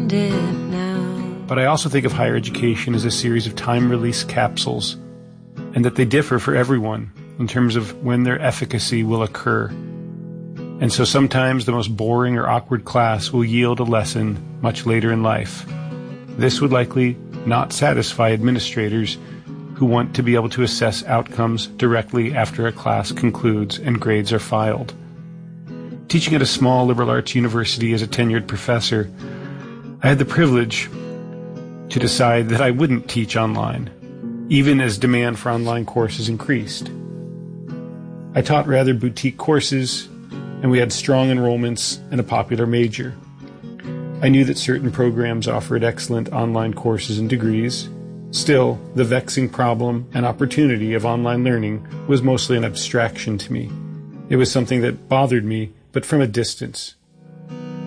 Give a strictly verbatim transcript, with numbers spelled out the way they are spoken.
find it now. But I also think of higher education as a series of time-release capsules, and that they differ for everyone in terms of when their efficacy will occur. And so sometimes the most boring or awkward class will yield a lesson much later in life. This would likely not satisfy administrators who want to be able to assess outcomes directly after a class concludes and grades are filed. Teaching at a small liberal arts university as a tenured professor, I had the privilege to decide that I wouldn't teach online, even as demand for online courses increased. I taught rather boutique courses, and we had strong enrollments and a popular major. I knew that certain programs offered excellent online courses and degrees. Still, the vexing problem and opportunity of online learning was mostly an abstraction to me. It was something that bothered me, but from a distance.